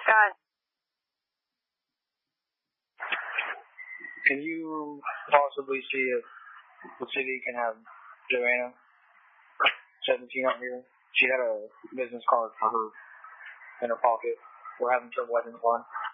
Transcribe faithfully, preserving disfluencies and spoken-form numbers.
Done. Can you possibly see if the city can have Joanna, seventeen out here? She had a business card for her in her pocket. We're having trouble letting it one.